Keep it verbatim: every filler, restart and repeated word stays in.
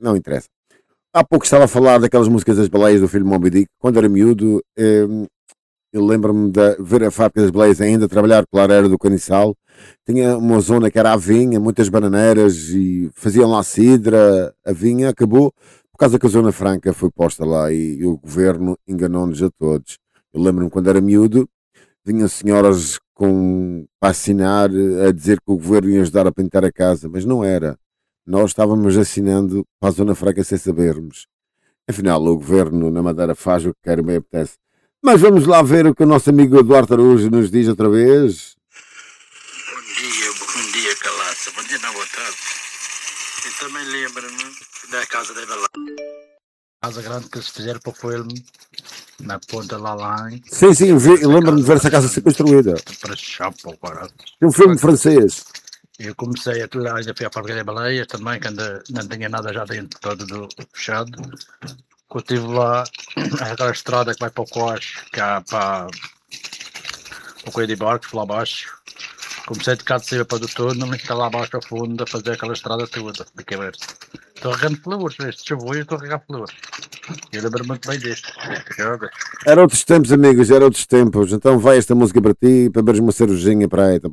não interessa. Há pouco estava a falar daquelas músicas das baleias do filme Moby Dick. Quando era miúdo, eh, eu lembro-me de ver a fábrica das baleias ainda, trabalhar pela área do Caniçal. Tinha uma zona que era a vinha, muitas bananeiras e faziam lá cidra. A vinha acabou por causa que a Zona Franca foi posta lá e, e o governo enganou-nos a todos. Eu lembro-me quando era miúdo, vinham senhoras com, para assinar a dizer que o governo ia ajudar a pintar a casa, mas não era. Nós estávamos assinando para a Zona Franca sem sabermos. Afinal, o governo na Madeira faz o que quer e bem apetece. Mas vamos lá ver o que o nosso amigo Eduardo Araújo nos diz outra vez. Bom dia, bom dia, Calaça. Bom dia, não, boa tarde. Eu também lembro-me da casa da Bela. Casa grande que eles fizeram para o filme, na ponta lá lá. Sim, sim, eu, vi- eu lembro-me de ver essa casa ser construída. Para chapa, para. É um filme francês. Eu comecei a lá, ainda fui à fábrica de baleias também, que ainda não tinha nada já dentro, todo do fechado. Eu estive lá, aquela estrada que vai para o Coache, que há para o Coelho de Barcos, lá abaixo. Comecei de cá de cima para o túnel, e está lá abaixo ao fundo a fazer aquela estrada toda, de quebrar. Estou regando flores, este choveu e estou a regar flores. Eu lembro-me muito bem disto. Joga. Era outros tempos, amigos, era outros tempos. Então vai esta música para ti, para beres uma cervejinha para aí.